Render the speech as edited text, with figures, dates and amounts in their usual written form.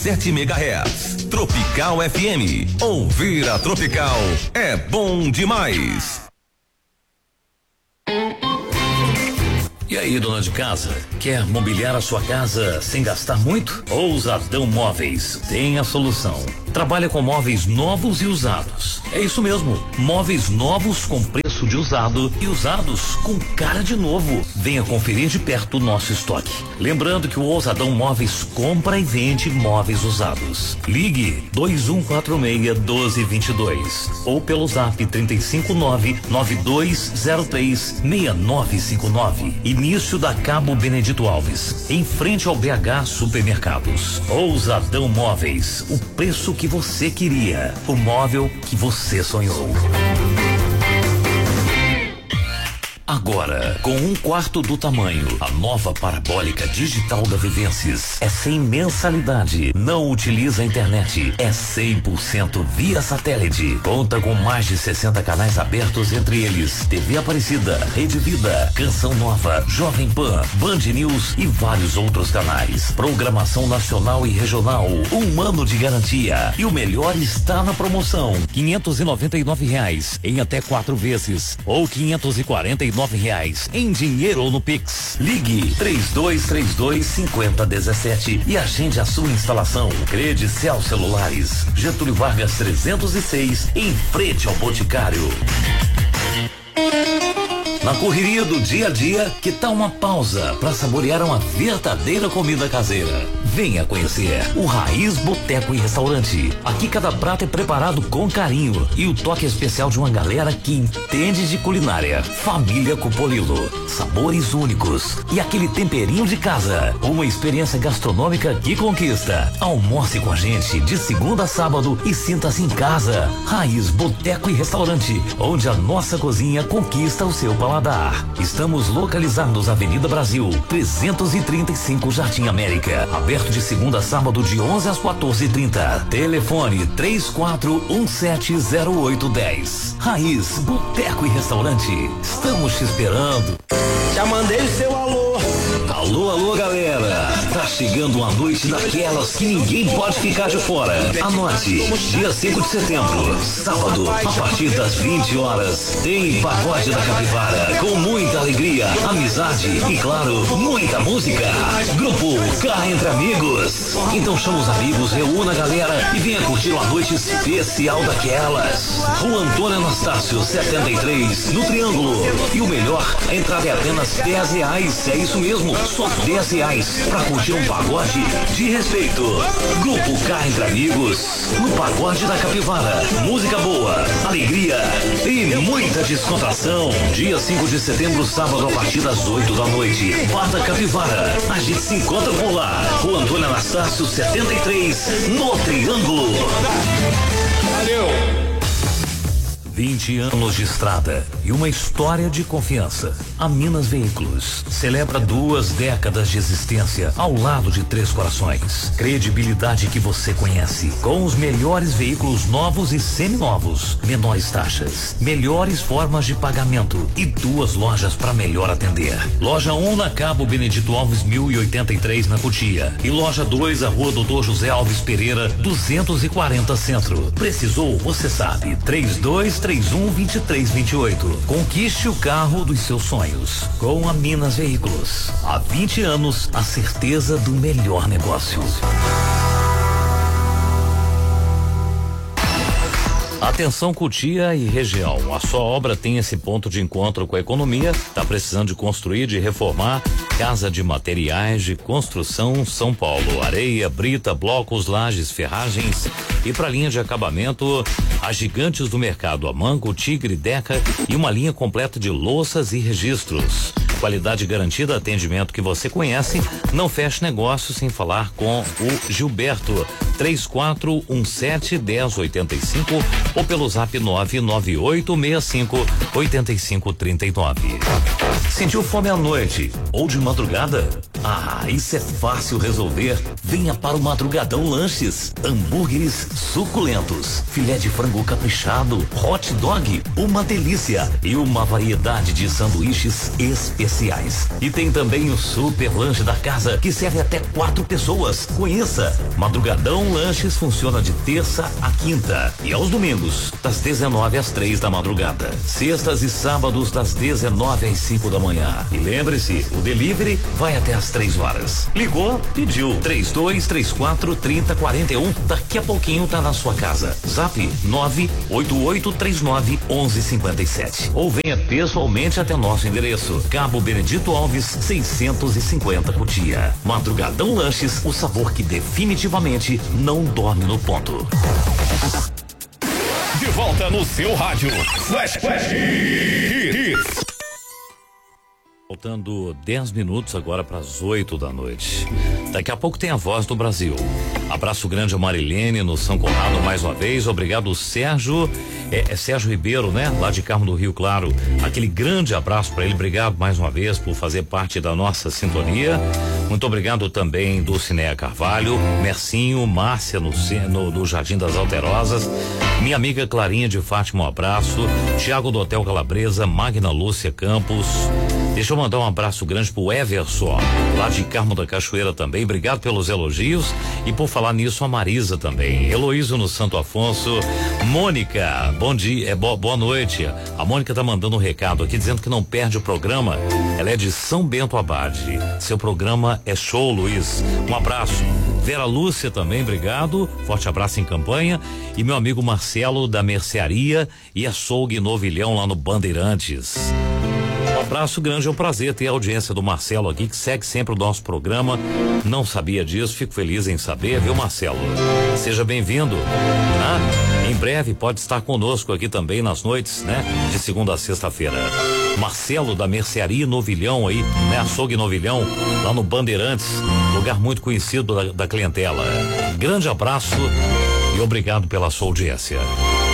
107 MHz. Tropical FM. Ouvir a Tropical é bom demais. E aí, dona de casa, quer mobiliar a sua casa sem gastar muito? Ousadão Móveis tem a solução. Trabalha com móveis novos e usados. É isso mesmo, móveis novos com preço de usado e usados com cara de novo. Venha conferir de perto o nosso estoque. Lembrando que o Ousadão Móveis compra e vende móveis usados. Ligue 2146-1222 ou pelo zap 359-9203-6959. Início da Cabo Benedito Alves, em frente ao BH Supermercados. Ousadão Móveis, o preço que você queria, o móvel que você sonhou. Agora, com 1/4 do tamanho, a nova parabólica digital da Vivências é sem mensalidade, não utiliza a internet, é 100% via satélite. Conta com mais de 60 canais abertos, entre eles TV Aparecida, Rede Vida, Canção Nova, Jovem Pan, Band News e vários outros canais. Programação nacional e regional, 1 ano de garantia. E o melhor está na promoção: R$ 599 em até 4 vezes ou R$ 549 em dinheiro ou no Pix. Ligue 3232-5017 e agende a sua instalação. Credicel Celulares, Getúlio Vargas 306, em frente ao Boticário. Na correria do dia a dia, que tal uma pausa para saborear uma verdadeira comida caseira? Venha conhecer o Raiz Boteco e Restaurante. Aqui cada prato é preparado com carinho e o toque especial de uma galera que entende de culinária. Família Cupolilo, sabores únicos e aquele temperinho de casa. Uma experiência gastronômica que conquista. Almoce com a gente de segunda a sábado e sinta-se em casa. Raiz Boteco e Restaurante, onde a nossa cozinha conquista o seu paladar. Estamos localizados na Avenida Brasil, 335 Jardim América. Aberto de segunda a sábado de 11 às 14h30. Telefone 34170810. Raiz Boteco e Restaurante. Estamos te esperando. Já mandei o seu alô. Alô, alô, galera. Tá chegando uma noite daquelas que ninguém pode ficar de fora. Anote, dia 5 de setembro, sábado, a partir das 20 horas, tem Pagode da Capivara, com muita alegria, amizade e, claro, muita música. Grupo Cá Entre Amigos. Então chama os amigos, reúna a galera e venha curtir uma noite especial daquelas. Rua Antônio Anastácio, 73, no Triângulo. E o melhor, a entrada é apenas R$10. É isso mesmo, só R$10 pra curtir um pagode de respeito. Grupo Cá Entre Amigos, no Pagode da Capivara. Música boa, alegria e muita descontração. Dia 5 de setembro, sábado, a partir das 8 da noite. Bar da Capivara. A gente se encontra por lá. Rua Antônio Anastácio, 73, no Triângulo. Valeu! 20 anos de estrada e uma história de confiança. A Minas Veículos celebra 2 décadas de existência ao lado de Três Corações. Credibilidade que você conhece, com os melhores veículos novos e seminovos, menores taxas, melhores formas de pagamento e 2 lojas para melhor atender. Loja 1 na Cabo Benedito Alves 1083 na Cotia e loja 2 a Rua Doutor José Alves Pereira 240 Centro. Precisou? Você sabe. 3231-2328. Conquiste o carro dos seus sonhos com a Minas Veículos. Há 20 anos, a certeza do melhor negócio. Atenção Cotia e região, a sua obra tem esse ponto de encontro com a economia, está precisando de construir, de reformar, Casa de Materiais de Construção São Paulo, areia, brita, blocos, lajes, ferragens e para linha de acabamento, as gigantes do mercado, a Manco, Tigre, Deca e uma linha completa de louças e registros. Qualidade garantida, atendimento que você conhece, não feche negócio sem falar com o Gilberto. 3417-1085 ou pelo zap 99865-8539. Sentiu fome à noite ou de madrugada? Ah, isso é fácil resolver. Venha para o Madrugadão Lanches. Hambúrgueres suculentos, filé de frango caprichado, hot dog, uma delícia e uma variedade de sanduíches especiais. especiais. E tem também o super lanche da casa, que serve até 4 pessoas. Conheça. Madrugadão Lanches funciona de terça a quinta e aos domingos, das 19 às 3 da madrugada. Sextas e sábados, das 19 às 5 da manhã. E lembre-se, o delivery vai até às 3 horas. Ligou, pediu. 3234-3041. Daqui a pouquinho tá na sua casa. Zap 98839-1157. Ou venha pessoalmente até nosso endereço. Cabo Benedito Alves, 650 Cotia. Madrugadão Lanches, o sabor que definitivamente não dorme no ponto. De volta no seu rádio. Flash Hits. Faltando 10 minutos agora para as 8 da noite. Daqui a pouco tem a Voz do Brasil. Abraço grande a Marilene no São Conrado mais uma vez. Obrigado, Sérgio. Sérgio Ribeiro, né? Lá de Carmo do Rio Claro. Aquele grande abraço para ele. Obrigado mais uma vez por fazer parte da nossa sintonia. Muito obrigado também do Cineia Carvalho, Mercinho, Márcia no Jardim das Alterosas. Minha amiga Clarinha de Fátima, um abraço. Tiago do Hotel Calabresa, Magna Lúcia Campos. Deixa eu mandar um abraço grande pro Everson, lá de Carmo da Cachoeira também. Obrigado pelos elogios e por falar nisso a Marisa também. Heloísio no Santo Afonso. Mônica, bom dia, boa noite. A Mônica tá mandando um recado aqui dizendo que não perde o programa. Ela é de São Bento Abade. Seu programa é show, Luiz. Um abraço. Vera Lúcia também, obrigado. Forte abraço em campanha. E meu amigo Marcelo da Mercearia e Açougue Novilhão lá no Bandeirantes. Um abraço grande, é um prazer ter a audiência do Marcelo aqui, que segue sempre o nosso programa. Não sabia disso, fico feliz em saber, viu, Marcelo? Seja bem-vindo, né? Em breve pode estar conosco aqui também nas noites, né? De segunda a sexta-feira. Marcelo da Mercearia Novilhão aí, né? Açougue Novilhão, lá no Bandeirantes, lugar muito conhecido da clientela. Grande abraço e obrigado pela sua audiência.